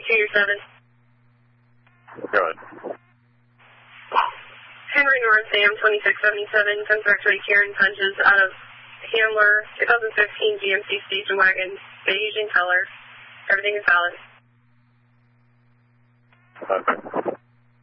your 7. Go ahead. Henry North, Sam 2677, comes back to a Karen punches out of Handler, 2015 GMC station wagon, beige in color. Everything is valid. Okay.